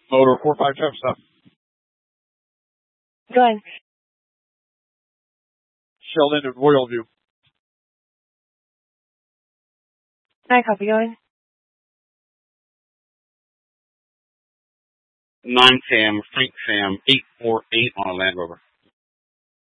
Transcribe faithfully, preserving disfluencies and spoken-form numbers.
Motor four five Trap stop. Go ahead. Sheldon at Royal View. Hi, copy, go ahead. nine Sam, Frank Sam, eight four eight on a Land Rover.